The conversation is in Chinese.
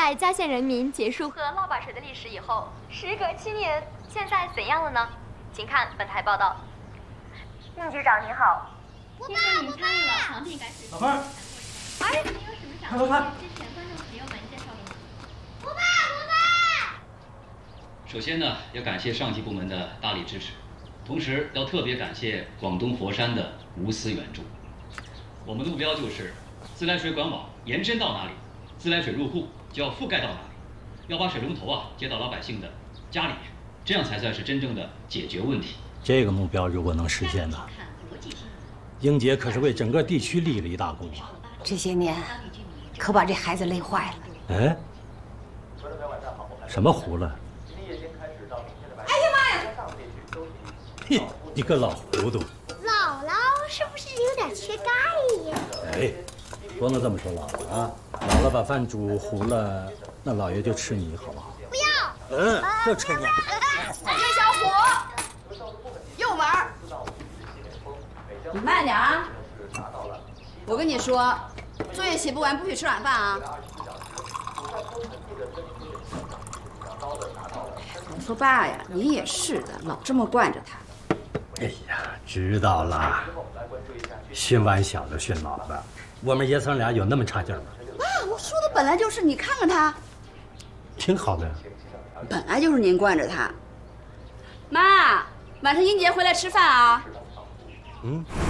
在嘉县人民结束喝捞把水的历史以后，时隔7年，现在怎样了呢？请看本台报道。应局长您好，听说您参与了皇帝改水。 老范儿， 哎， 看看看。 之前观众朋友们介绍的吗？ 不爸。 首先呢，要感谢上级部门的大力支持，同时要特别感谢广东佛山的无私援助。我们的目标就是自来水管网延伸到哪里，自来水入户就要覆盖到哪里，要把水龙头接到老百姓的家里面，这样才算是真正的解决问题。这个目标如果能实现呢，英杰可是为整个地区立了一大功啊！ 这些年可把这孩子累坏了。 哎，什么糊了？ 哎呀妈呀！ 嘿，你个老糊涂！ 姥姥是不是有点缺钙呀？ 哎，不能这么说姥姥啊！姥姥把饭煮糊了，那老爷就吃你好不好？ 不要。 就吃你。 叶小虎，右门。你慢点啊！我跟你说，作业写不完不许吃晚饭啊！我说爸呀，你也是的，老这么惯着他。 哎呀，知道了，训完小的训老的，我们爷仨俩有那么差劲吗？ 爸，我说的本来就是，你看看他， 挺好的。 本来就是您惯着他。妈，晚上英杰回来吃饭啊。 嗯。